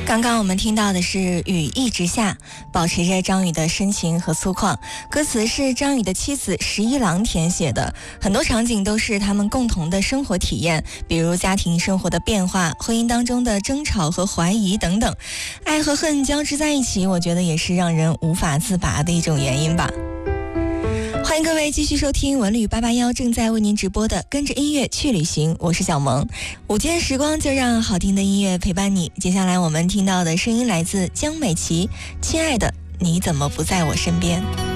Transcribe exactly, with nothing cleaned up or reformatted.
刚刚我们听到的是雨一直下，保持着张宇的深情和粗犷。歌词是张宇的妻子十一郎填写的，很多场景都是他们共同的生活体验，比如家庭生活的变化、婚姻当中的争吵和怀疑等等。爱和恨交织在一起，我觉得也是让人无法自拔的一种原因吧。欢迎各位继续收听文旅八八幺正在为您直播的跟着音乐去旅行，我是小萌。午间时光就让好听的音乐陪伴你。接下来我们听到的声音来自江美琪，亲爱的你怎么不在我身边。